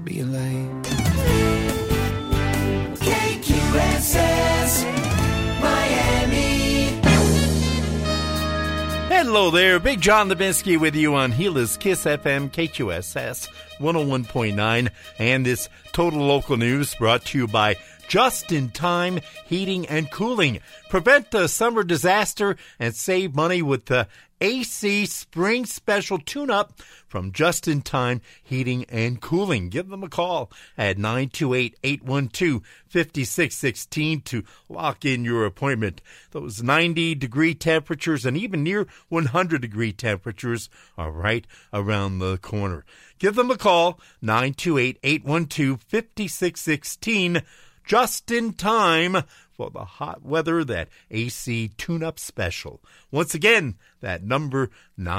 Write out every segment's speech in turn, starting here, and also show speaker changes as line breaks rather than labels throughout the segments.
being late.
KQSS, Miami.
Hello there, Big John Levinsky with you on Gila's Kiss FM, KQSS 101.9, and this Total Local News brought to you by Just in Time Heating and Cooling. Prevent a summer disaster and save money with the AC Spring Special Tune-Up from Just in Time Heating and Cooling. Give them a call at 928-812-5616 to lock in your appointment. Those 90-degree temperatures and even near 100-degree temperatures are right around the corner. Give them a call, 928-812-5616. Just in time for the hot weather, that AC tune-up special. Once again, that number,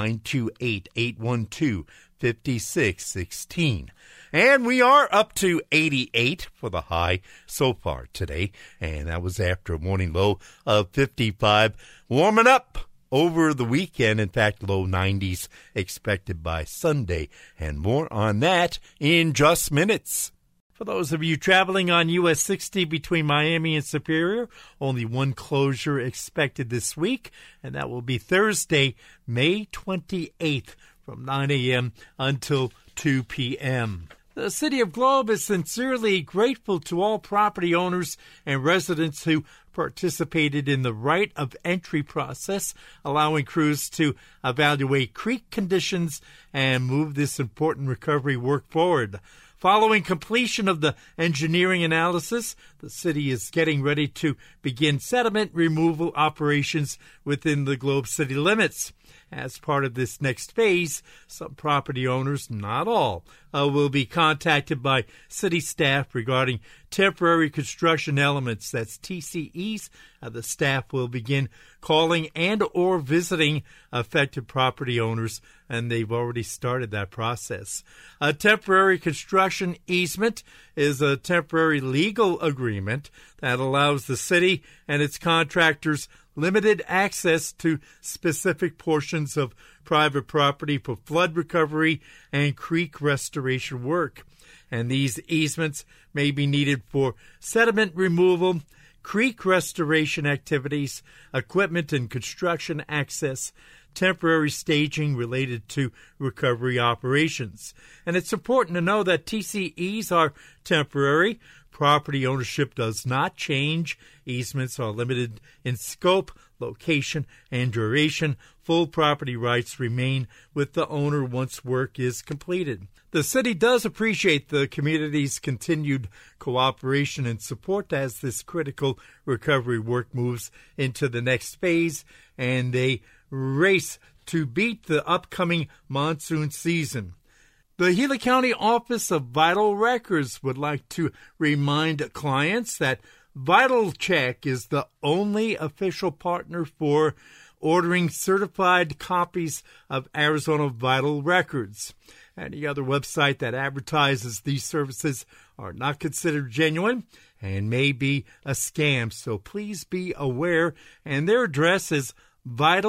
928-812-5616. And we are up to 88 for the high so far today, and that was after a morning low of 55. Warming up over the weekend. In fact, low 90s expected by Sunday, and more on that in just minutes. For those of you traveling on US 60 between Miami and Superior, only one closure expected this week, and that will be Thursday, May 28th from 9 a.m. until 2 p.m. The City of Globe is sincerely grateful to all property owners and residents who participated in the right of entry process, allowing crews to evaluate creek conditions and move this important recovery work forward. Following completion of the engineering analysis, the city is getting ready to begin sediment removal operations within the Globe city limits. As part of this next phase, some property owners, not all, will be contacted by city staff regarding temporary construction elements. That's TCEs. The staff will begin calling and or visiting affected property owners, and they've already started that process. A temporary construction easement is a temporary legal agreement that allows the city and its contractors limited access to specific portions of private property for flood recovery and creek restoration work. And these easements may be needed for sediment removal, creek restoration activities, equipment and construction access, temporary staging related to recovery operations. And it's important to know that TCEs are temporary. Property ownership does not change. Easements are limited in scope, location, and duration. Full property rights remain with the owner once work is completed. The city does appreciate the community's continued cooperation and support as this critical recovery work moves into the next phase and they race to beat the upcoming monsoon season. The Gila County Office of Vital Records would like to remind clients that Vital Check is the only official partner for ordering certified copies of Arizona Vital Records. Any other website that advertises these services are not considered genuine and may be a scam, so please be aware. And their address is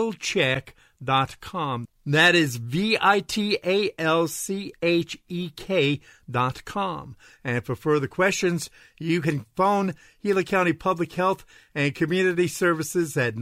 vitalcheck.com. That is vitalchek.com. And for further questions, you can phone Gila County Public Health and Community Services at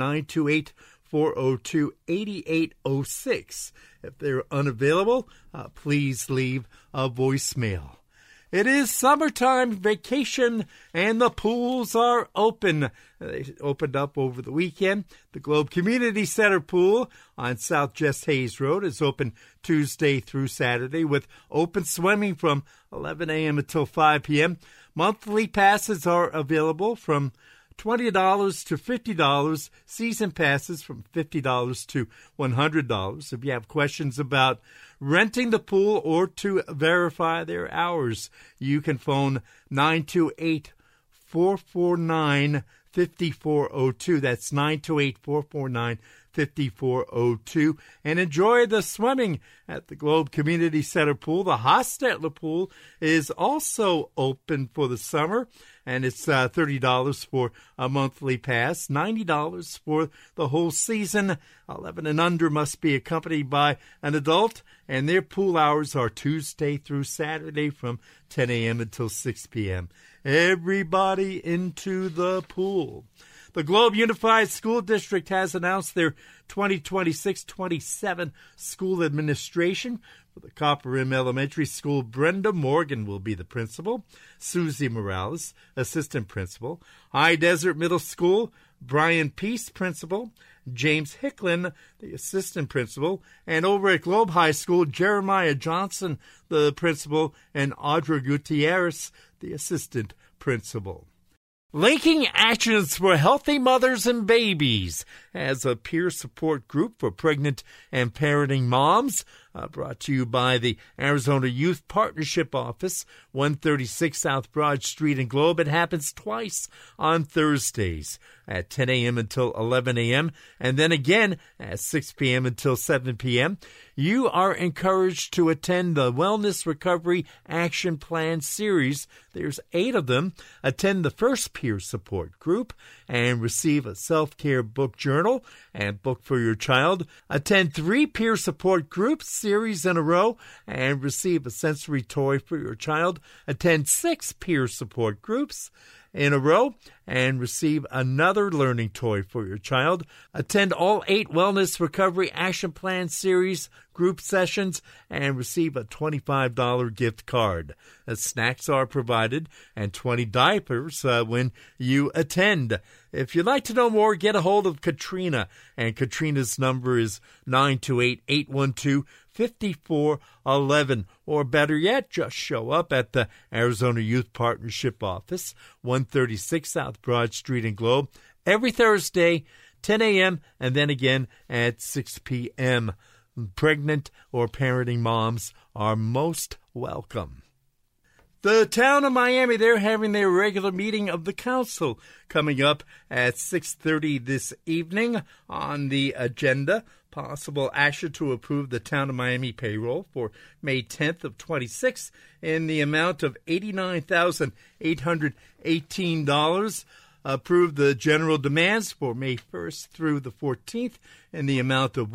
928-402-8806. If they're unavailable, please leave a voicemail. It is summertime vacation, and the pools are open. They opened up over the weekend. The Globe Community Center pool on South Jess Hayes Road is open Tuesday through Saturday with open swimming from 11 a.m. until 5 p.m. Monthly passes are available from $20 to $50. Season passes from $50 to $100. If you have questions about renting the pool or to verify their hours, you can phone 928-449-5402. That's 928-449-5402. 5402. And enjoy the swimming at the Globe Community Center Pool. The Hostetler Pool is also open for the summer, and it's $30 for a monthly pass, $90 for the whole season. 11 and under must be accompanied by an adult, and their pool hours are Tuesday through Saturday from 10 a.m. until 6 p.m. Everybody into the pool. The Globe Unified School District has announced their 2026-27 school administration. For the Copper Rim Elementary School, Brenda Morgan will be the principal. Susie Morales, assistant principal. High Desert Middle School, Brian Peace, principal. James Hicklin, the assistant principal. And over at Globe High School, Jeremiah Johnson, the principal, and Audra Gutierrez, the assistant principal. Linking Actions for Healthy Mothers and Babies as a peer support group for pregnant and parenting moms, brought to you by the Arizona Youth Partnership Office, 136 South Broad Street in Globe. It happens twice on Thursdays at 10 a.m. until 11 a.m. and then again at 6 p.m. until 7 p.m. You are encouraged to attend the Wellness Recovery Action Plan series. There's 8 of them. Attend the first peer support group and receive a self-care book journal and book for your child. Attend 3 peer support groups series in a row and receive a sensory toy for your child. Attend 6 peer support groups in a row and receive another learning toy for your child. Attend all 8 Wellness Recovery Action Plan series group sessions and receive a $25 gift card. Snacks are provided and 20 diapers when you attend. If you'd like to know more, get a hold of Katrina, and Katrina's number is 928-812-5411, or better yet, just show up at the Arizona Youth Partnership Office, 136 South Broad Street in Globe, every Thursday, 10 a.m., and then again at 6 p.m. Pregnant or parenting moms are most welcome. The town of Miami, they're having their regular meeting of the council coming up at 6:30 this evening. On the agenda, possible action to approve the town of Miami payroll for May 10th of 26 in the amount of $89,818. Approve the general demands for May 1st through the 14th in the amount of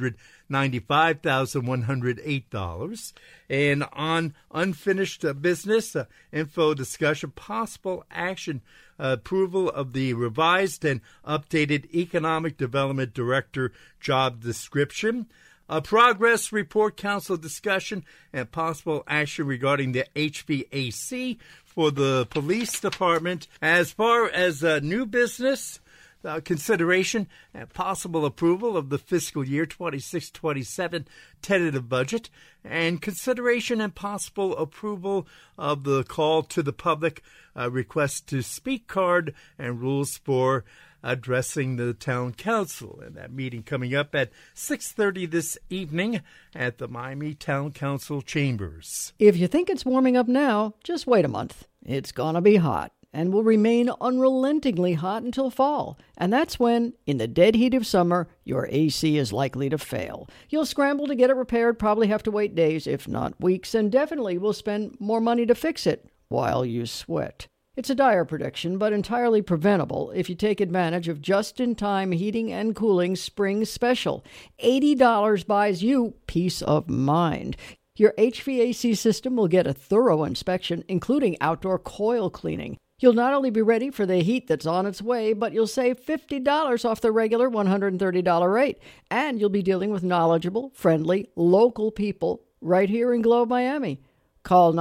$195,108. And on unfinished business, info discussion, possible action, approval of the revised and updated Economic Development Director job description. A progress report, council discussion, and possible action regarding the HVAC for the police department. As far as new business, consideration and possible approval of the fiscal year 26-27 tentative budget, and consideration and possible approval of the call to the public request to speak card and rules for addressing the town council. And that meeting coming up at 6:30 this evening at the Miami Town Council Chambers.
If you think it's warming up now, just wait a month. It's gonna be hot and will remain unrelentingly hot until fall. And that's when, in the dead heat of summer, your AC is likely to fail. You'll scramble to get it repaired, probably have to wait days, if not weeks, and definitely will spend more money to fix it while you sweat. It's a dire prediction, but entirely preventable if you take advantage of just-in-time heating and cooling spring special. $80 buys you peace of mind. Your HVAC system will get a thorough inspection, including outdoor coil cleaning. You'll not only be ready for the heat that's on its way, but you'll save $50 off the regular $130 rate. And you'll be dealing with knowledgeable, friendly, local people right here in Globe, Miami. Call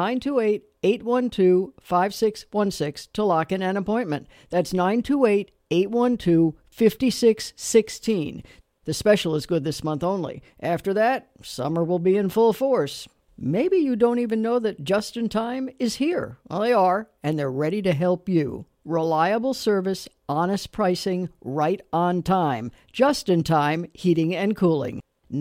928-812-5616 to lock in an appointment. That's 928-812-5616. The special is good this month only. After that, summer will be in full force. Maybe you don't even know that Just in Time is here. Well, they are, and they're ready to help you. Reliable service, honest pricing, right on time. Just in Time Heating and Cooling.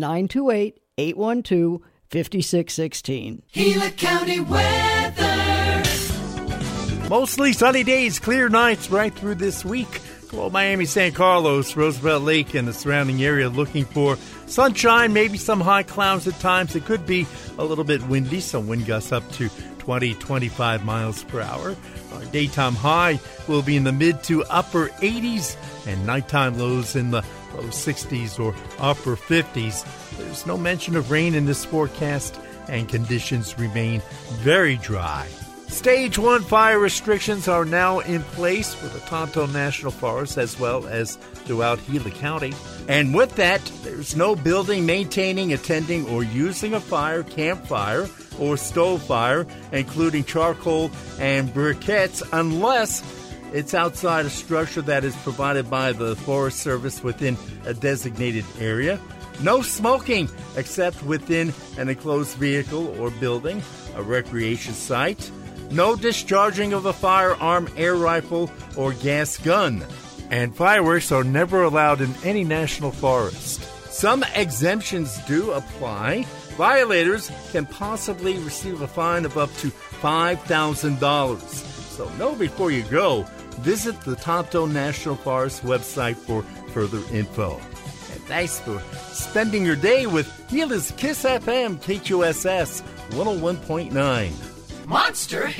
928-812-5616.
Gila County weather.
Mostly sunny days, clear nights right through this week. Well, Miami, San Carlos, Roosevelt Lake, and the surrounding area looking for sunshine, maybe some high clouds at times. It could be a little bit windy, some wind gusts up to 20, 25 miles per hour. Our daytime high will be in the mid to upper 80s, and nighttime lows in the low 60s or upper 50s. There's no mention of rain in this forecast, and conditions remain very dry. Stage 1 fire restrictions are now in place for the Tonto National Forest as well as throughout Gila County. And with that, there's no building, maintaining, attending, or using a fire, campfire, or stove fire, including charcoal and briquettes, unless it's outside a structure that is provided by the Forest Service within a designated area. No smoking except within an enclosed vehicle or building, a recreation site. No discharging of a firearm, air rifle, or gas gun. And fireworks are never allowed in any national forest. Some exemptions do apply. Violators can possibly receive a fine of up to $5,000. So know before you go. Visit the Tonto National Forest website for further info. And thanks for spending your day with Gila's Kiss FM KQSS 101.9.
Monster